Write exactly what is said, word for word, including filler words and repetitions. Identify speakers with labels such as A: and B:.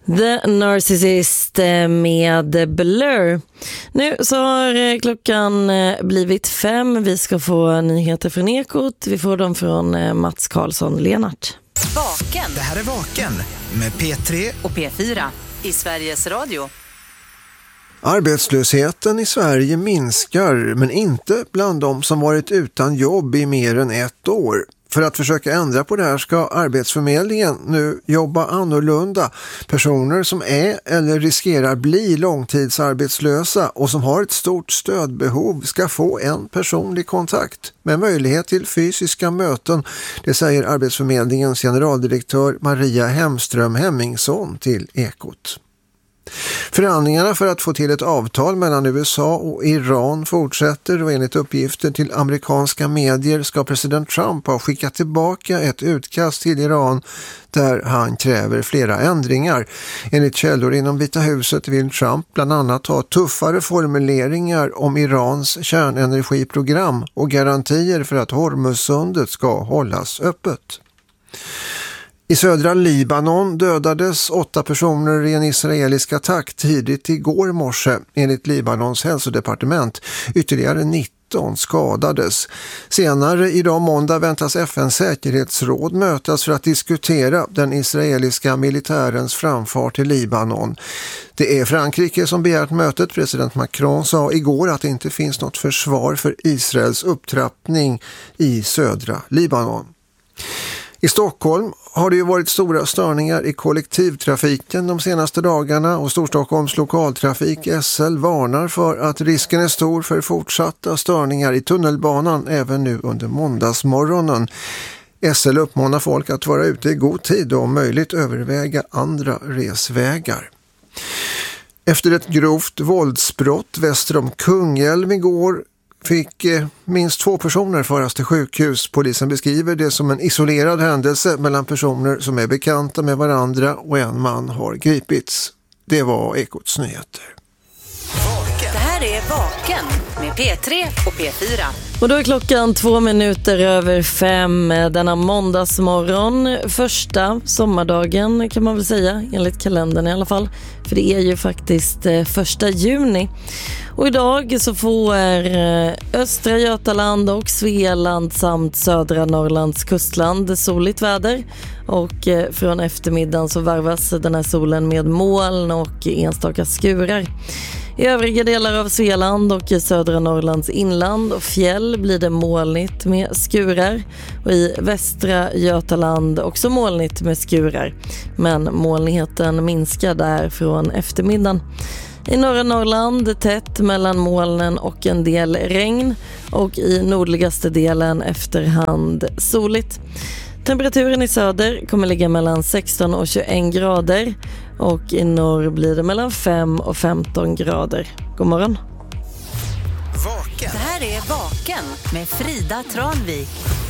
A: The Narcissist med Blur. Nu så har klockan blivit fem. Vi ska få nyheter från Ekot. Vi får dem från Mats Karlsson-Lenart.
B: Vaken.
C: Det här är Vaken med P tre
B: och P fyra i Sveriges Radio.
D: Arbetslösheten i Sverige minskar, men inte bland de som varit utan jobb i mer än ett år. För att försöka ändra på det här ska Arbetsförmedlingen nu jobba annorlunda. Personer som är eller riskerar bli långtidsarbetslösa och som har ett stort stödbehov ska få en personlig kontakt med möjlighet till fysiska möten. Det säger Arbetsförmedlingens generaldirektör Maria Hemström Hemmingsson till Ekot. Förhandlingarna för att få till ett avtal mellan U S A och Iran fortsätter och enligt uppgifter till amerikanska medier ska president Trump ha skickat tillbaka ett utkast till Iran där han kräver flera ändringar. Enligt källor inom Vita huset vill Trump bland annat ha tuffare formuleringar om Irans kärnenergiprogram och garantier för att Hormuzsundet ska hållas öppet. I södra Libanon dödades åtta personer i en israelisk attack tidigt igår morse enligt Libanons hälsodepartement. Ytterligare nitton skadades. Senare idag måndag väntas F N:s säkerhetsråd mötas för att diskutera den israeliska militärens framfart till Libanon. Det är Frankrike som begärt mötet. President Macron sa igår att det inte finns något försvar för Israels upptrappning i södra Libanon. I Stockholm har det ju varit stora störningar i kollektivtrafiken de senaste dagarna och Storstockholms lokaltrafik S L varnar för att risken är stor för fortsatta störningar i tunnelbanan även nu under måndagsmorgonen. S L uppmanar folk att vara ute i god tid och om möjligt överväga andra resvägar. Efter ett grovt våldsbrott väster om Kungälv igår fick eh, minst två personer föras till sjukhus. Polisen beskriver det som en isolerad händelse mellan personer som är bekanta med varandra och en man har gripits. Det var Ekots nyheter.
B: Det här är Vaken med P tre och P fyra.
A: Och då är klockan två minuter över fem denna måndagsmorgon. Första sommardagen kan man väl säga, enligt kalendern i alla fall. För det är ju faktiskt första juni. Och idag så får östra Götaland och Svealand samt södra Norrlands kustland soligt väder. Och från eftermiddagen så varvas den här solen med moln och enstaka skurar. I övriga delar av Svealand och i södra Norrlands inland och fjäll blir det molnigt med skurar. Och i västra Götaland också molnigt med skurar. Men molnigheten minskar där från eftermiddagen. I norra Norrland tätt mellan molnen och en del regn. Och i nordligaste delen efterhand soligt. Temperaturen i söder kommer ligga mellan sexton och tjugoett grader. Och i norr blir det mellan fem och femton grader. God morgon.
C: Vaken.
B: Det här är Vaken med Frida Tranvik.